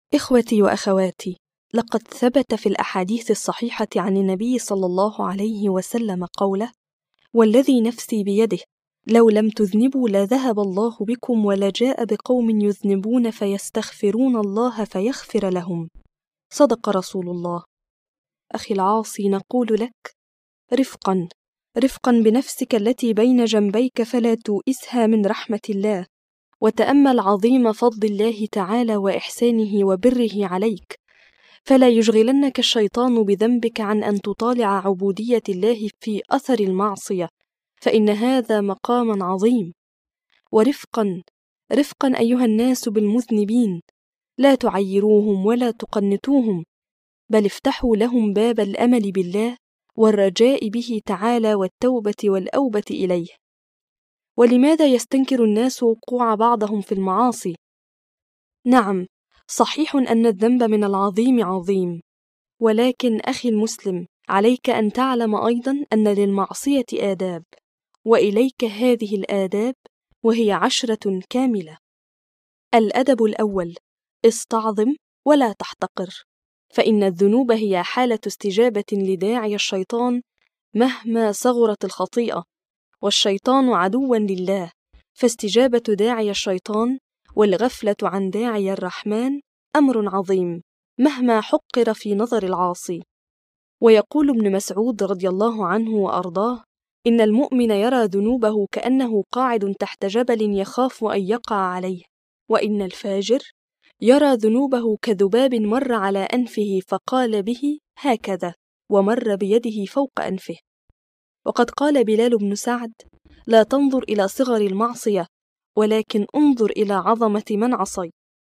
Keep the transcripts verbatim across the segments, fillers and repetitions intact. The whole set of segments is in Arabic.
إخوتي وأخواتي، لقد ثبت في الأحاديث الصحيحة عن النبي صلى الله عليه وسلم قوله: والذي نفسي بيده لو لم تذنبوا لذهب الله بكم ولجاء بقوم يذنبون فيستغفرون الله فيغفر لهم. صدق رسول الله. أخي العاصي، نقول لك: رفقا رفقا بنفسك التي بين جنبيك، فلا توئسها من رحمة الله، وتأمل عظيم فضل الله تعالى وإحسانه وبره عليك، فلا يشغلنك الشيطان بذنبك عن أن تطالع عبودية الله في أثر المعصية، فإن هذا مقام عظيم. ورفقا رفقا أيها الناس بالمذنبين، لا تعيروهم ولا تقنطوهم، بل افتحوا لهم باب الأمل بالله والرجاء به تعالى والتوبة والأوبة إليه. ولماذا يستنكر الناس وقوع بعضهم في المعاصي؟ نعم، صحيح أن الذنب من العظيم عظيم، ولكن أخي المسلم، عليك أن تعلم أيضا أن للمعصية آداب، وإليك هذه الآداب، وهي عشرة كاملة. الأدب الأول: استعظم ولا تحتقر، فإن الذنوب هي حالة استجابة لداعي الشيطان مهما صغرت الخطيئة، والشيطان عدوا لله، فاستجابة داعي الشيطان والغفلة عن داعي الرحمن أمر عظيم مهما حقر في نظر العاصي. ويقول ابن مسعود رضي الله عنه وأرضاه: إن المؤمن يرى ذنوبه كأنه قاعد تحت جبل يخاف أن يقع عليه، وإن الفاجر يرى ذنوبه كذباب مر على أنفه فقال به هكذا، ومر بيده فوق أنفه. وقد قال بلال بن سعد: لا تنظر إلى صغر المعصية، ولكن انظر إلى عظمة من عصي.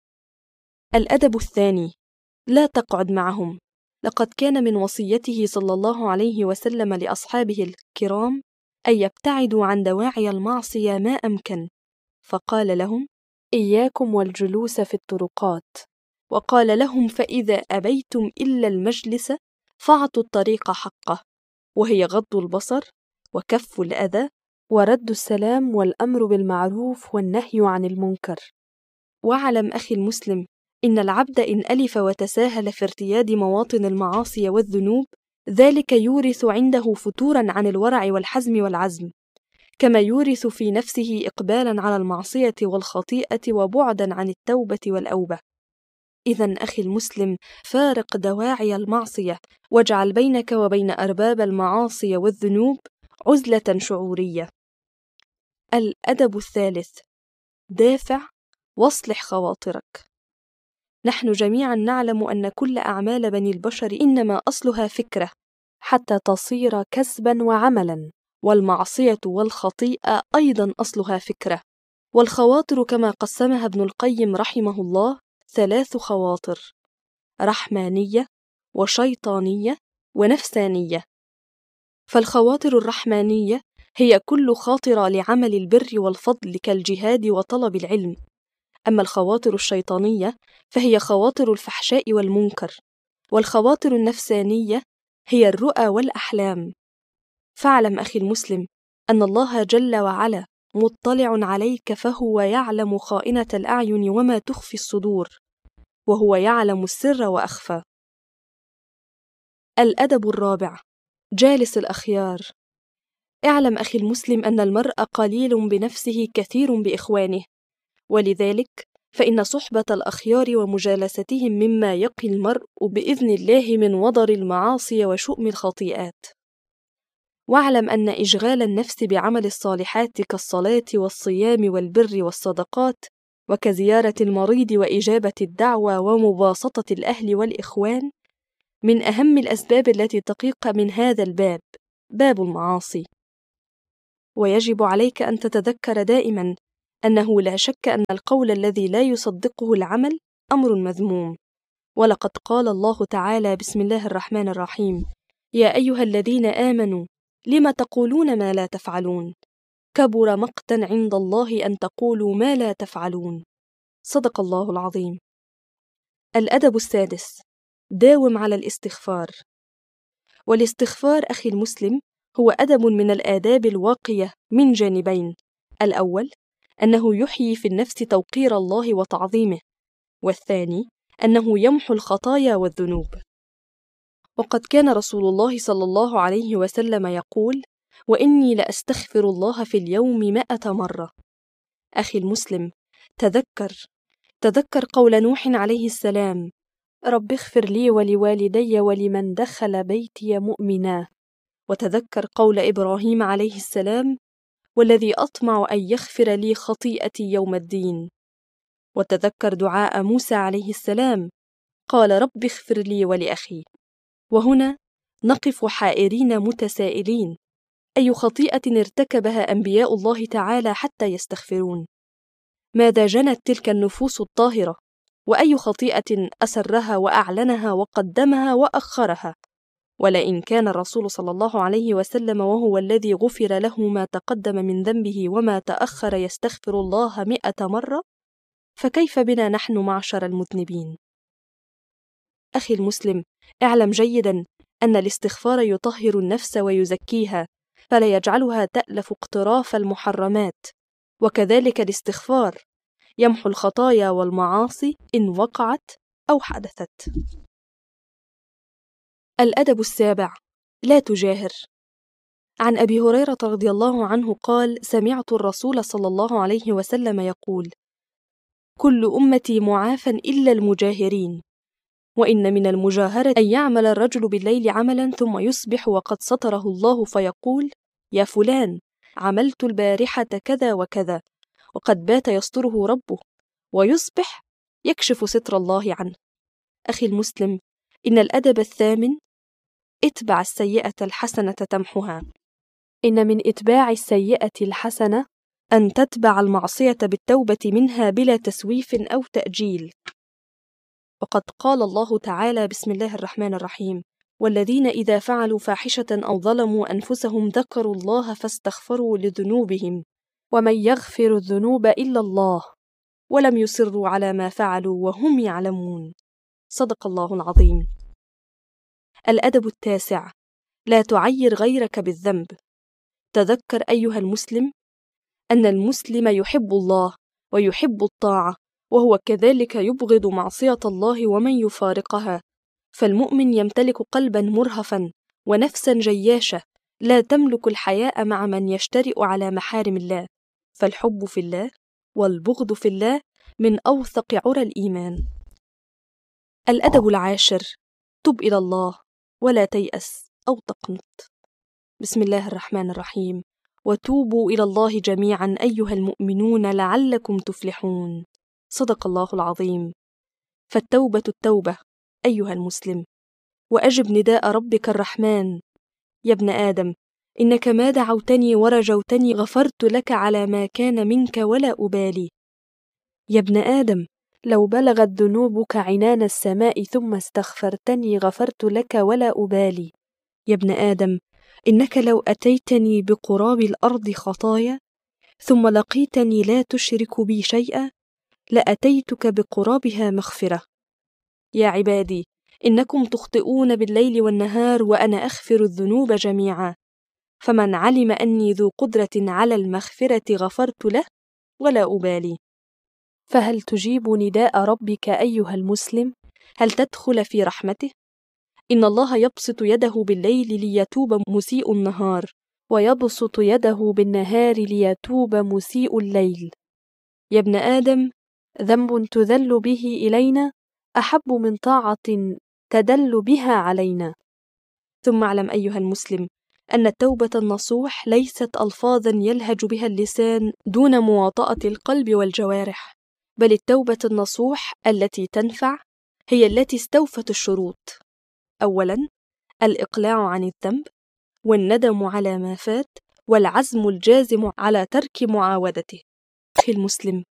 الأدب الثاني: لا تقعد معهم. لقد كان من وصيته صلى الله عليه وسلم لأصحابه الكرام أن يبتعدوا عن دواعي المعصية ما أمكن، فقال لهم: إياكم والجلوس في الطرقات، وقال لهم: فإذا أبيتم إلا المجلس فاعطوا الطريق حقه، وهي غض البصر وكف الأذى ورد السلام والأمر بالمعروف والنهي عن المنكر. واعلم أخي المسلم إن العبد إن ألف وتساهل في ارتياد مواطن المعاصي والذنوب، ذلك يورث عنده فتورا عن الورع والحزم والعزم، كما يورث في نفسه إقبالا على المعصية والخطيئة وبعدا عن التوبة والأوبة. إذن أخي المسلم، فارق دواعي المعصية، واجعل بينك وبين أرباب المعاصي والذنوب عزلة شعورية. الأدب الثالث: دافع واصلح خواطرك. نحن جميعا نعلم أن كل أعمال بني البشر إنما أصلها فكرة حتى تصير كسبا وعملا، والمعصية والخطيئة أيضا أصلها فكرة. والخواطر كما قسمها ابن القيم رحمه الله ثلاث خواطر: رحمانية وشيطانية ونفسانية. فالخواطر الرحمانية هي كل خاطرة لعمل البر والفضل كالجهاد وطلب العلم، أما الخواطر الشيطانية فهي خواطر الفحشاء والمنكر، والخواطر النفسانية هي الرؤى والأحلام. فاعلم أخي المسلم أن الله جل وعلا مطلع عليك، فهو يعلم خائنة الأعين وما تخفي الصدور، وهو يعلم السر وأخفى. الأدب الرابع: جالس الأخيار. اعلم أخي المسلم أن المرء قليل بنفسه كثير بإخوانه، ولذلك فإن صحبة الأخيار ومجالستهم مما يقي المرء بإذن الله من وضر المعاصي وشؤم الخطيئات. واعلم أن إشغال النفس بعمل الصالحات كالصلاة والصيام والبر والصدقات، وكزيارة المريض وإجابة الدعوة ومباسطة الأهل والإخوان، من أهم الأسباب التي تقيق من هذا الباب، باب المعاصي. ويجب عليك أن تتذكر دائما أنه لا شك أن القول الذي لا يصدقه العمل أمر مذموم. ولقد قال الله تعالى: بسم الله الرحمن الرحيم: يا أيها الذين آمنوا لم تقولون ما لا تفعلون، كبر مقتا عند الله أن تقولوا ما لا تفعلون. صدق الله العظيم. الأدب السادس: داوم على الاستغفار. والاستغفار أخي المسلم هو أدب من الآداب الواقية من جانبين: الأول أنه يحيي في النفس توقير الله وتعظيمه، والثاني أنه يمحو الخطايا والذنوب. وقد كان رسول الله صلى الله عليه وسلم يقول: وإني لأستغفر الله في اليوم مائة مرة. أخي المسلم، تذكر تذكر قول نوح عليه السلام: رب اغفر لي ولوالدي ولمن دخل بيتي مؤمنا. وتذكر قول إبراهيم عليه السلام: والذي أطمع أن يغفر لي خطيئتي يوم الدين. وتذكر دعاء موسى عليه السلام: قال رب اغفر لي ولأخي. وهنا نقف حائرين متسائلين: أي خطيئة ارتكبها أنبياء الله تعالى حتى يستغفرون؟ ماذا جنت تلك النفوس الطاهرة؟ وأي خطيئة أسرها وأعلنها وقدمها وأخرها؟ ولئن كان الرسول صلى الله عليه وسلم وهو الذي غفر له ما تقدم من ذنبه وما تأخر يستغفر الله مئة مرة، فكيف بنا نحن معشر المذنبين؟ أخي المسلم، اعلم جيدا أن الاستغفار يطهر النفس ويزكيها، فلا يجعلها تألف اقتراف المحرمات. وكذلك الاستغفار يمحو الخطايا والمعاصي إن وقعت أو حدثت. الأدب السابع: لا تجاهر. عن أبي هريرة رضي الله عنه قال: سمعت الرسول صلى الله عليه وسلم يقول: كل أمتي معافى إلا المجاهرين، وإن من المجاهرة أن يعمل الرجل بالليل عملا ثم يصبح وقد ستره الله فيقول: يا فلان، عملت البارحة كذا وكذا، وقد بات يستره ربه، ويصبح يكشف ستر الله عنه. أخي المسلم، إن الأدب الثامن: اتبع السيئة الحسنة تمحها. إن من إتباع السيئة الحسنة أن تتبع المعصية بالتوبة منها بلا تسويف أو تأجيل. وقد قال الله تعالى: بسم الله الرحمن الرحيم: والذين إذا فعلوا فاحشة أو ظلموا أنفسهم ذكروا الله فاستغفروا لذنوبهم ومن يغفر الذنوب إلا الله ولم يصروا على ما فعلوا وهم يعلمون. صدق الله العظيم. الأدب التاسع: لا تعير غيرك بالذنب. تذكر أيها المسلم أن المسلم يحب الله ويحب الطاعة، وهو كذلك يبغض معصية الله ومن يفارقها. فالمؤمن يمتلك قلبا مرهفا ونفسا جياشة لا تملك الحياء مع من يجترئ على محارم الله. فالحب في الله والبغض في الله من أوثق عرى الإيمان. الأدب العاشر: تب إلى الله ولا تيأس أو تقنط. بسم الله الرحمن الرحيم: وتوبوا إلى الله جميعا أيها المؤمنون لعلكم تفلحون. صدق الله العظيم. فالتوبة التوبة أيها المسلم، وأجب نداء ربك الرحمن: يا ابن آدم، إنك ما دعوتني ورجوتني غفرت لك على ما كان منك ولا أبالي. يا ابن آدم، لو بلغت ذنوبك عنان السماء ثم استغفرتني غفرت لك ولا أبالي. يا ابن آدم، إنك لو أتيتني بقراب الأرض خطايا ثم لقيتني لا تشرك بي شيئا لأتيتك بقرابها مغفرة. يا عبادي، إنكم تخطئون بالليل والنهار وأنا أغفر الذنوب جميعا، فمن علم أني ذو قدرة على المغفرة غفرت له ولا أبالي. فهل تجيب نداء ربك أيها المسلم؟ هل تدخل في رحمته؟ إن الله يبسط يده بالليل ليتوب مسيء النهار، ويبسط يده بالنهار ليتوب مسيء الليل. يا ابن آدم، ذنب تذل به إلينا أحب من طاعة تدل بها علينا. ثم اعلم أيها المسلم أن التوبة النصوح ليست ألفاظا يلهج بها اللسان دون مواطأة القلب والجوارح، بل التوبة النصوح التي تنفع هي التي استوفت الشروط: أولا الإقلاع عن الذنب، والندم على ما فات، والعزم الجازم على ترك معاودته. أخي المسلم،